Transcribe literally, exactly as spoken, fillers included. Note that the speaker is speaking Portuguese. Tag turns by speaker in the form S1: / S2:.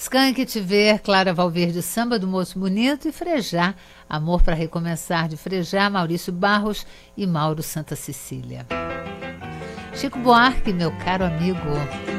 S1: Skank, Te Ver, Clara Valverde, Samba do Moço Bonito e Frejá, Amor para Recomeçar de Frejá, Maurício Barros e Mauro Santa Cecília. Chico Buarque, Meu Caro Amigo.